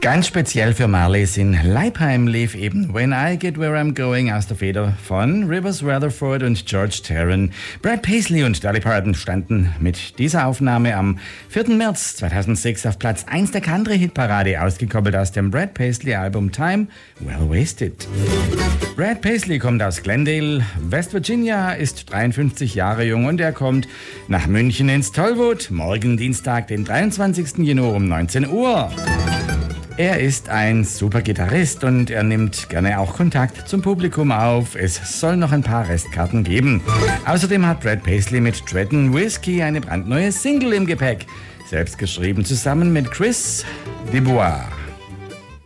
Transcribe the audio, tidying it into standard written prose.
Ganz speziell für Marlies in Leipheim lief eben When I Get Where I'm Going aus der Feder von Rivers Rutherford und George Tarrant. Brad Paisley und Dolly Parton standen mit dieser Aufnahme am 4. März 2006 auf Platz 1 der Country-Hitparade, ausgekoppelt aus dem Brad Paisley-Album Time Well Wasted. Brad Paisley kommt aus Glendale, West Virginia, ist 53 Jahre jung und er kommt nach München ins Tollwood, morgen Dienstag, den 23. Januar um 19 Uhr. Er ist ein super Gitarrist und er nimmt gerne auch Kontakt zum Publikum auf. Es soll noch ein paar Restkarten geben. Außerdem hat Brad Paisley mit Dredden Whiskey eine brandneue Single im Gepäck. Selbst geschrieben zusammen mit Chris Dubois.